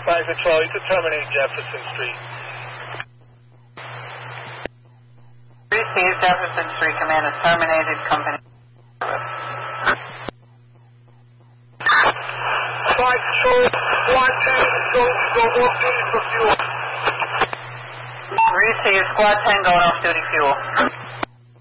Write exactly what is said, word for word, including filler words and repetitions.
Fire Control, you can terminate Jefferson Street. Received, Jefferson Street Command is terminated, company service. Fire Control, Squad ten, go, go off duty for fuel. Received, Squad ten going off duty fuel.